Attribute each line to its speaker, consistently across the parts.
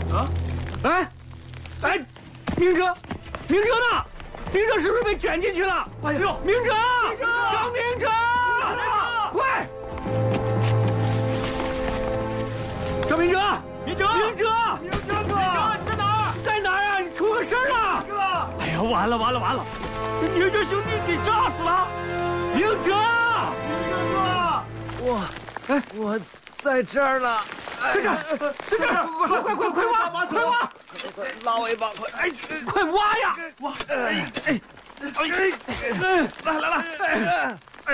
Speaker 1: 哎，明哲呢？明哲是不是被卷进去了？
Speaker 2: 哎呦，
Speaker 1: 明哲，张明哲，快！张明哲，
Speaker 2: 明哲
Speaker 1: 明哲，
Speaker 2: 明哲哥，你在哪儿？
Speaker 1: 在哪儿啊？你出个事儿了！
Speaker 2: 哥，哎呀，完了，明哲兄弟给炸死了！
Speaker 1: 明哲，
Speaker 3: 我在这儿呢，
Speaker 1: 在这儿，快挖！
Speaker 3: 拉我一把，
Speaker 1: 快挖呀！挖！来！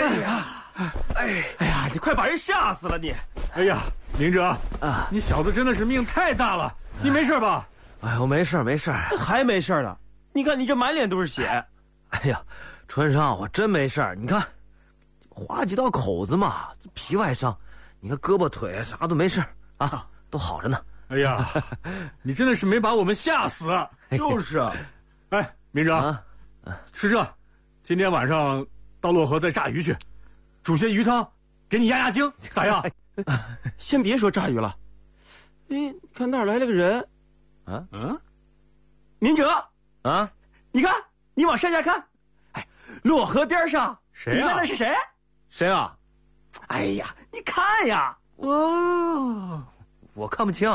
Speaker 2: 哎呀，你快把人吓死了你！
Speaker 1: 哎呀，明哲啊，你小子真的是命太大了！你没事吧？
Speaker 3: 哎，我没事，
Speaker 2: 还没事呢。你看你这满脸都是血。
Speaker 3: 哎呀，春生，我真没事，你看，划几道口子嘛，皮外伤，你看胳膊腿啥都没事啊，都好着呢。
Speaker 1: 哎呀，你真的是没把我们吓死！
Speaker 2: 就是啊。
Speaker 1: 哎，明哲，吃这，今天晚上到漯河再炸鱼去，煮些鱼汤，给你压惊，咋样？
Speaker 2: 先别说炸鱼了，看那儿来了个人。明哲
Speaker 3: 啊，
Speaker 2: 你看，你往山下看，哎，漯河边上，
Speaker 1: 谁啊？
Speaker 2: 你看那是谁？
Speaker 3: 谁啊？
Speaker 2: 哎呀，你看呀！
Speaker 1: 哦，
Speaker 3: 我看不清。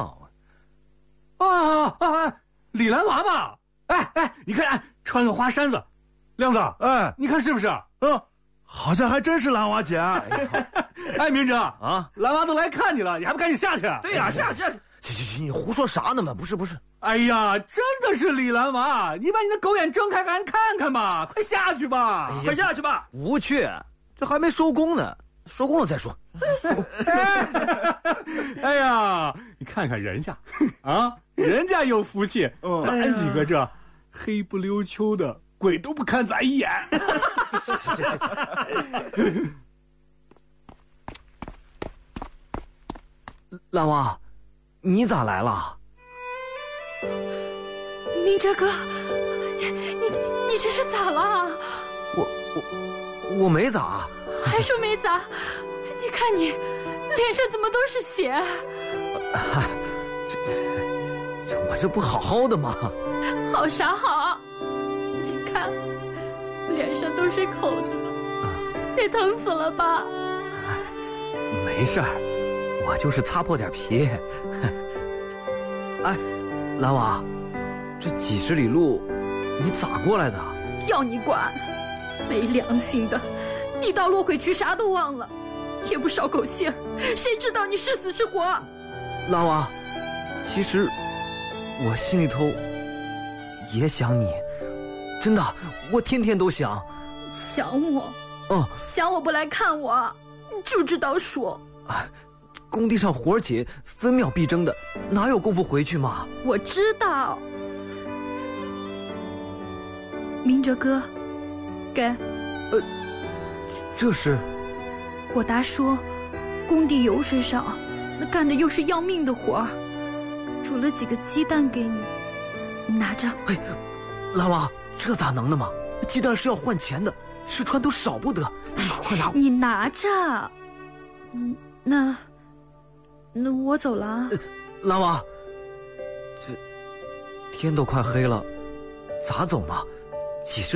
Speaker 1: 李兰娃嘛！哎，你看，穿个花衫子，亮子，你看是不是？
Speaker 4: 好像还真是兰娃姐。
Speaker 1: 哎，明哲
Speaker 3: 啊，
Speaker 1: 兰娃都来看你了，你还不赶紧下去？
Speaker 2: 对呀，下去！
Speaker 3: 去，你胡说啥呢嘛？不是。
Speaker 1: 哎呀，真的是李兰娃！你把你的狗眼睁开，赶紧看看吧！快下去吧！
Speaker 2: 快下去吧！
Speaker 3: 不去，这还没收工呢，收工了再说。
Speaker 1: 哎呀，你看看人家，啊，人家有福气，咱几个这黑不溜秋的，鬼都不看咱一眼。
Speaker 3: 兰娃，你咋来了？
Speaker 5: 明哲哥，你这是咋了？
Speaker 3: 我没咋。
Speaker 5: 还说没咋？你看你脸上怎么都是血？
Speaker 3: 我这不好好的吗？
Speaker 5: 好啥好？你看脸上都是口子了，得疼死了吧？
Speaker 3: 没事儿，我就是擦破点皮。哎，兰娃，这几十里路你咋过来的？
Speaker 5: 要你管！没良心的，一到落回去啥都忘了，也不捎口信，谁知道你是死是活？
Speaker 3: 兰娃，其实我心里头也想你，真的，我天天都想。
Speaker 5: 想我？想我不来看我，你就知道说。
Speaker 3: 工地上活紧，分秒必争的，哪有功夫回去嘛？
Speaker 5: 我知道。明哲哥，给。
Speaker 3: 这是。
Speaker 5: 我达说，工地油水少，那干的又是要命的活儿，煮了几个鸡蛋给你，你拿着。
Speaker 3: 哎，兰娃，这咋能的嘛？鸡蛋是要换钱的，吃穿都少不得。你快拿。
Speaker 5: 你拿着。那我走了啊。
Speaker 3: 兰娃，这天都快黑了，咋走嘛？几十